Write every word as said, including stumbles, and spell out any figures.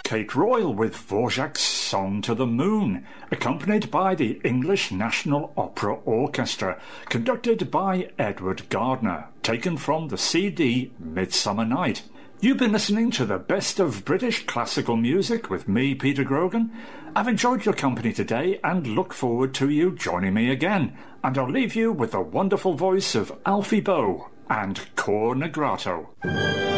Kate Royal with Dvorak's Song to the Moon, accompanied by the English National Opera Orchestra, conducted by Edward Gardner, taken from the C D Midsummer Night. You've been listening to the best of British classical music with me, Peter Grogan. I've enjoyed your company today and look forward to you joining me again. And I'll leave you with the wonderful voice of Alfie Boe and Cor Negrato.